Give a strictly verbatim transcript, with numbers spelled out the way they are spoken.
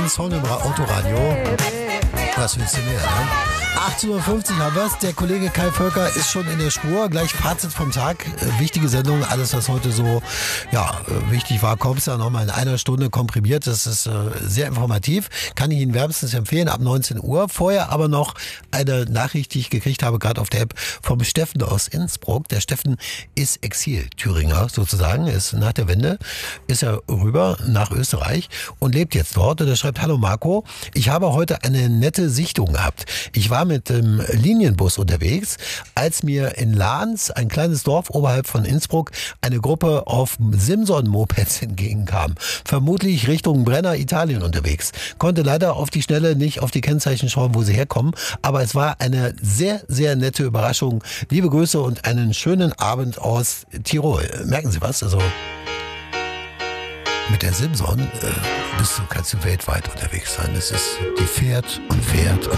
schönen Song im Ra- Autoradio. Was willst du mehr, ne? achtzehn Uhr fünfzig haben wir's. Der Kollege Kai Völker ist schon in der Spur. Gleich Fazit vom Tag. Äh, wichtige Sendung. Alles, was heute so ja, äh, wichtig war, kommt ja nochmal in einer Stunde komprimiert. Das ist äh, sehr informativ. Kann ich Ihnen wärmstens empfehlen ab neunzehn Uhr. Vorher aber noch eine Nachricht, die ich gekriegt habe, gerade auf der App vom Steffen aus Innsbruck. Der Steffen ist Exil-Thüringer sozusagen. Ist nach der Wende ist er rüber nach Österreich und lebt jetzt dort. Und er schreibt: Hallo Marco, ich habe heute eine nette Sichtung gehabt. Ich war mit dem Linienbus unterwegs, als mir in Lahns, ein kleines Dorf oberhalb von Innsbruck, eine Gruppe auf Simson-Mopeds entgegenkam. Vermutlich Richtung Brenner, Italien unterwegs. Konnte leider auf die Schnelle nicht auf die Kennzeichen schauen, wo sie herkommen, aber es war eine sehr, sehr nette Überraschung. Liebe Grüße und einen schönen Abend aus Tirol. Merken Sie was? Also mit der Simson äh, bist du, kannst du weltweit unterwegs sein. Es ist, die fährt und fährt und